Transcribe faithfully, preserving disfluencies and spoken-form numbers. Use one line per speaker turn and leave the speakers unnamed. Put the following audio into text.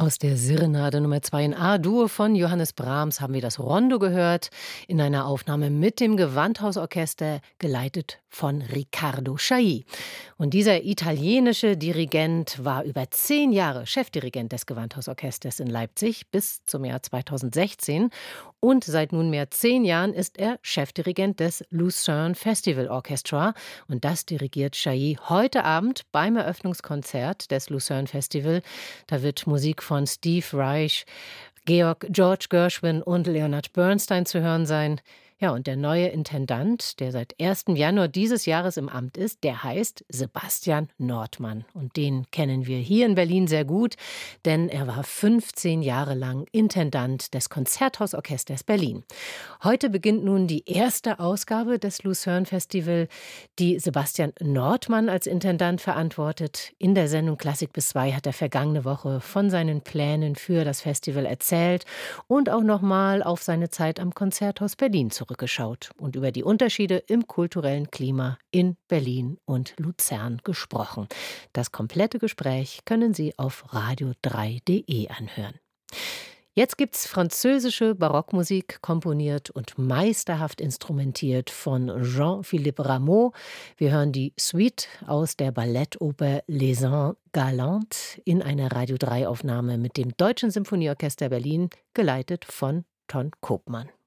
Aus der Serenade Nummer zwei in A-Dur von Johannes Brahms haben wir das Rondo gehört, in einer Aufnahme mit dem Gewandhausorchester, geleitet von Riccardo Chailly. Und dieser italienische Dirigent war über zehn Jahre Chefdirigent des Gewandhausorchesters in Leipzig bis zum Jahr zweitausendsechzehn. Und seit nunmehr zehn Jahren ist er Chefdirigent des Lucerne Festival Orchestra. Und das dirigiert Chailly heute Abend beim Eröffnungskonzert des Lucerne Festival. Da wird Musik von Steve Reich, Georg George Gershwin und Leonard Bernstein zu hören sein. Ja, und der neue Intendant, der seit ersten Januar dieses Jahres im Amt ist, der heißt Sebastian Nordmann. Und den kennen wir hier in Berlin sehr gut, denn er war fünfzehn Jahre lang Intendant des Konzerthausorchesters Berlin. Heute beginnt nun die erste Ausgabe des Lucerne Festival, die Sebastian Nordmann als Intendant verantwortet. In der Sendung Klassik bis zwei hat er vergangene Woche von seinen Plänen für das Festival erzählt und auch nochmal auf seine Zeit am Konzerthaus Berlin zurückgeschaut und über die Unterschiede im kulturellen Klima in Berlin und Luzern gesprochen. Das komplette Gespräch können Sie auf radio drei punkt de anhören. Jetzt gibt's französische Barockmusik, komponiert und meisterhaft instrumentiert von Jean-Philippe Rameau. Wir hören die Suite aus der Ballettoper Les Ans Galantes in einer Radio drei Aufnahme mit dem Deutschen Symphonieorchester Berlin, geleitet von Ton Koopman.